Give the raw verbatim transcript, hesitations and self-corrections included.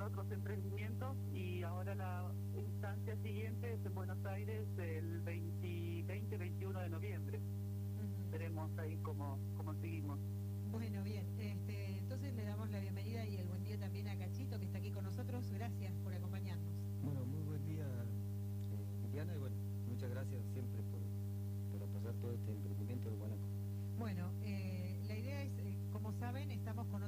otros emprendimientos y ahora la instancia siguiente es en Buenos Aires el veinte, veinte veintiuno de noviembre. Ujú. Veremos ahí cómo, cómo seguimos. Bueno, bien, este, entonces le damos la bienvenida y el buen día también a Cachito, que está aquí con nosotros. Gracias por acompañarnos. Bueno, muy buen día, eh, Liliana, y bueno, muchas gracias siempre por, por apoyar todo este emprendimiento de Guanaco. Bueno, eh, la idea es, eh, como saben, estamos con